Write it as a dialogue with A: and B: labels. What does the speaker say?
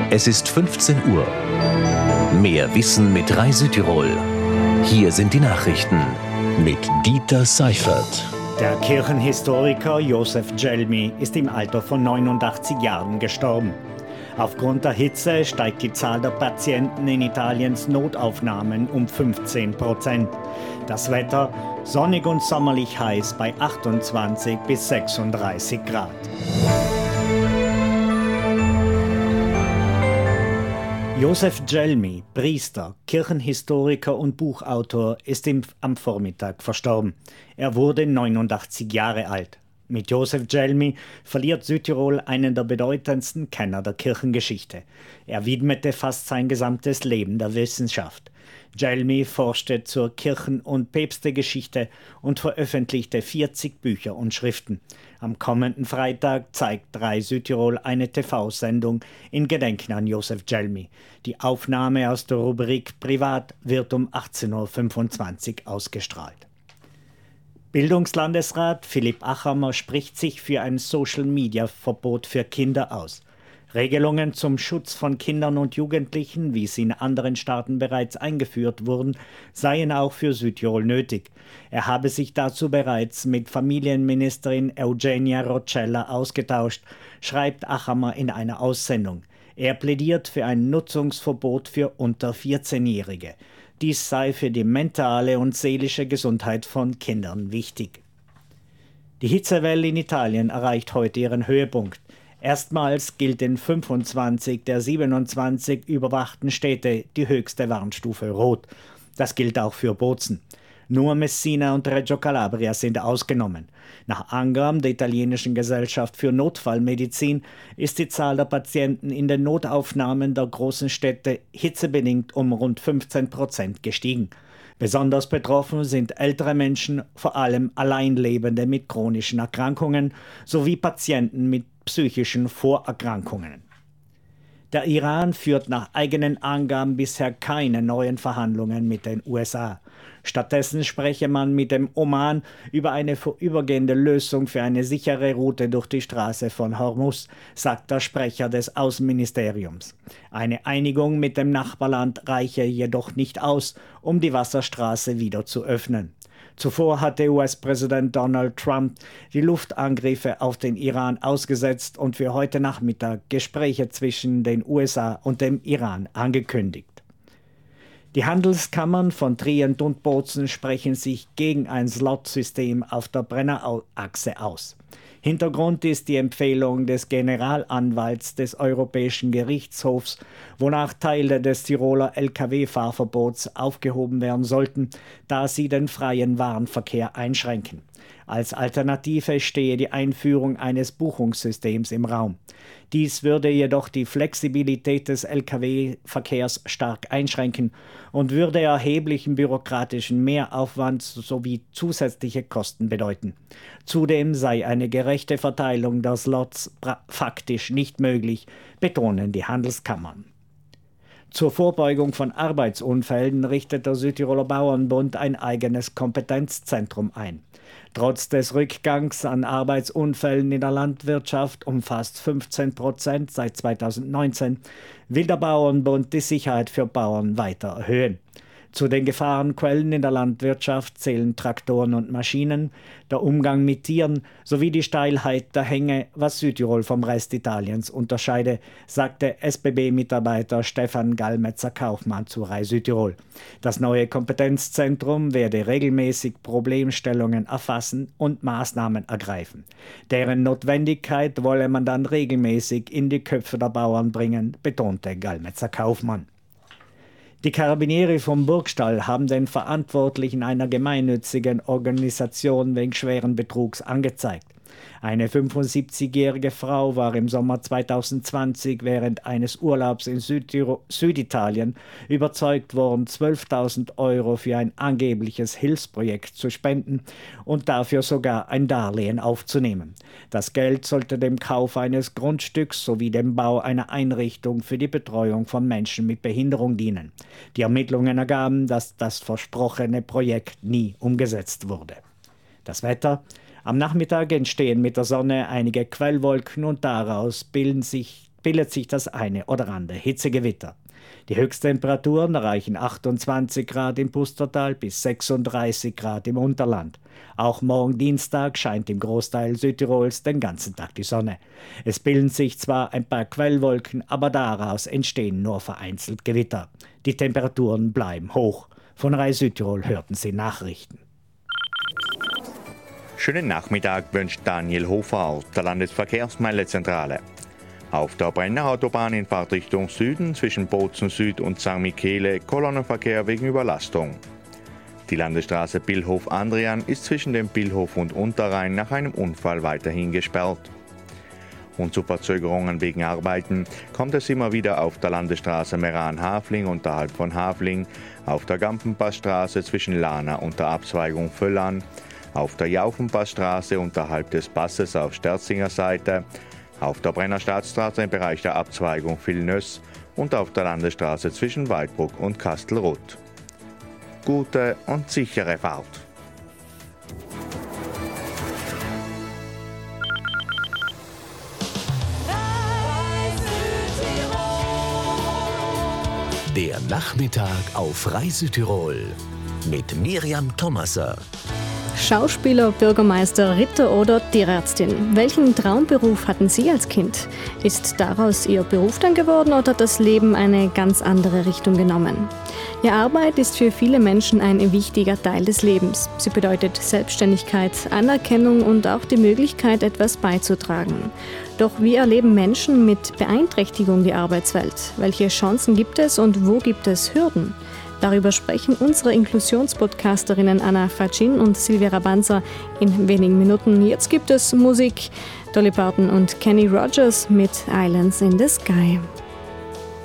A: Es ist 15 Uhr. Mehr Wissen mit Rai Südtirol. Hier sind die Nachrichten mit Dieter Seifert.
B: Der Kirchenhistoriker Joseph Gelmi ist im Alter von 89 Jahren gestorben. Aufgrund der Hitze steigt die Zahl der Patienten in Italiens Notaufnahmen um 15%. Das Wetter sonnig und sommerlich heiß bei 28 bis 36 Grad. Joseph Gelmi, Priester, Kirchenhistoriker und Buchautor, ist am Vormittag verstorben. Er wurde 89 Jahre alt. Mit Joseph Gelmi verliert Südtirol einen der bedeutendsten Kenner der Kirchengeschichte. Er widmete fast sein gesamtes Leben der Wissenschaft. Gelmi forschte zur Kirchen- und Päpstegeschichte und veröffentlichte 40 Bücher und Schriften. Am kommenden Freitag zeigt Rai Südtirol eine TV-Sendung in Gedenken an Joseph Gelmi. Die Aufnahme aus der Rubrik Privat wird um 18.25 Uhr ausgestrahlt. Bildungslandesrat Philipp Achammer spricht sich für ein Social-Media-Verbot für Kinder aus. Regelungen zum Schutz von Kindern und Jugendlichen, wie sie in anderen Staaten bereits eingeführt wurden, seien auch für Südtirol nötig. Er habe sich dazu bereits mit Familienministerin Eugenia Roccella ausgetauscht, schreibt Achammer in einer Aussendung. Er plädiert für ein Nutzungsverbot für unter 14-Jährige. Dies sei für die mentale und seelische Gesundheit von Kindern wichtig. Die Hitzewelle in Italien erreicht heute ihren Höhepunkt. Erstmals gilt in 25 der 27 überwachten Städte die höchste Warnstufe Rot. Das gilt auch für Bozen. Nur Messina und Reggio Calabria sind ausgenommen. Nach Angaben der italienischen Gesellschaft für Notfallmedizin ist die Zahl der Patienten in den Notaufnahmen der großen Städte hitzebedingt um rund 15% gestiegen. Besonders betroffen sind ältere Menschen, vor allem Alleinlebende mit chronischen Erkrankungen sowie Patienten mit psychischen Vorerkrankungen. Der Iran führt nach eigenen Angaben bisher keine neuen Verhandlungen mit den USA. Stattdessen spreche man mit dem Oman über eine vorübergehende Lösung für eine sichere Route durch die Straße von Hormuz, sagt der Sprecher des Außenministeriums. Eine Einigung mit dem Nachbarland reiche jedoch nicht aus, um die Wasserstraße wieder zu öffnen. Zuvor hatte US-Präsident Donald Trump die Luftangriffe auf den Iran ausgesetzt und für heute Nachmittag Gespräche zwischen den USA und dem Iran angekündigt. Die Handelskammern von Trient und Bozen sprechen sich gegen ein Slot-System auf der Brennerachse aus. Hintergrund ist die Empfehlung des Generalanwalts des Europäischen Gerichtshofs, wonach Teile des Tiroler Lkw-Fahrverbots aufgehoben werden sollten, da sie den freien Warenverkehr einschränken. Als Alternative stehe die Einführung eines Buchungssystems im Raum. Dies würde jedoch die Flexibilität des Lkw-Verkehrs stark einschränken und würde erheblichen bürokratischen Mehraufwand sowie zusätzliche Kosten bedeuten. Zudem sei eine gerechte Verteilung der Slots faktisch nicht möglich, betonen die Handelskammern. Zur Vorbeugung von Arbeitsunfällen richtet der Südtiroler Bauernbund ein eigenes Kompetenzzentrum ein. Trotz des Rückgangs an Arbeitsunfällen in der Landwirtschaft um fast 15% seit 2019 will der Bauernbund die Sicherheit für Bauern weiter erhöhen. Zu den Gefahrenquellen in der Landwirtschaft zählen Traktoren und Maschinen, der Umgang mit Tieren sowie die Steilheit der Hänge, was Südtirol vom Rest Italiens unterscheide, sagte SBB-Mitarbeiter Stefan Gallmetzer-Kaufmann zu Rai Südtirol. Das neue Kompetenzzentrum werde regelmäßig Problemstellungen erfassen und Maßnahmen ergreifen. Deren Notwendigkeit wolle man dann regelmäßig in die Köpfe der Bauern bringen, betonte Gallmetzer-Kaufmann. Die Carabinieri vom Burgstall haben den Verantwortlichen einer gemeinnützigen Organisation wegen schweren Betrugs angezeigt. Eine 75-jährige Frau war im Sommer 2020 während eines Urlaubs in Süditalien überzeugt worden, 12.000 € für ein angebliches Hilfsprojekt zu spenden und dafür sogar ein Darlehen aufzunehmen. Das Geld sollte dem Kauf eines Grundstücks sowie dem Bau einer Einrichtung für die Betreuung von Menschen mit Behinderung dienen. Die Ermittlungen ergaben, dass das versprochene Projekt nie umgesetzt wurde. Das Wetter: Am Nachmittag entstehen mit der Sonne einige Quellwolken und daraus bilden sich bildet sich das eine oder andere Hitzegewitter. Die Höchsttemperaturen erreichen 28 Grad im Pustertal bis 36 Grad im Unterland. Auch morgen Dienstag scheint im Großteil Südtirols den ganzen Tag die Sonne. Es bilden sich zwar ein paar Quellwolken, aber daraus entstehen nur vereinzelt Gewitter. Die Temperaturen bleiben hoch. Von RAI Südtirol hörten Sie Nachrichten.
C: Schönen Nachmittag wünscht Daniel Hofer aus der Landesverkehrsmeilezentrale. Auf der Brennerautobahn in Fahrtrichtung Süden zwischen Bozen Süd und St. Michele Kolonnenverkehr wegen Überlastung. Die Landesstraße Billhof-Andrian ist zwischen dem Billhof und Unterrhein nach einem Unfall weiterhin gesperrt. Und zu Verzögerungen wegen Arbeiten kommt es immer wieder auf der Landesstraße Meran-Hafling unterhalb von Hafling, auf der Gampenpassstraße zwischen Lana und der Abzweigung Völlan, auf der Jaufenpassstraße unterhalb des Passes auf Sterzinger Seite, auf der Brennerstadtstraße im Bereich der Abzweigung Villeneuve und auf der Landesstraße zwischen Waldbruck und Kastelruth. Gute und sichere Fahrt.
A: Der Nachmittag auf RAI Südtirol mit Miriam Thomaser.
D: Schauspieler, Bürgermeister, Ritter oder Tierärztin. Welchen Traumberuf hatten Sie als Kind? Ist daraus Ihr Beruf dann geworden oder hat das Leben eine ganz andere Richtung genommen? Ja, Arbeit ist für viele Menschen ein wichtiger Teil des Lebens. Sie bedeutet Selbstständigkeit, Anerkennung und auch die Möglichkeit, etwas beizutragen. Doch wie erleben Menschen mit Beeinträchtigung die Arbeitswelt? Welche Chancen gibt es und wo gibt es Hürden? Darüber sprechen unsere Inklusionspodcasterinnen Anna Facin und Silvia Rabanza in wenigen Minuten. Jetzt gibt es Musik, Dolly Parton und Kenny Rogers mit Islands in the Sky.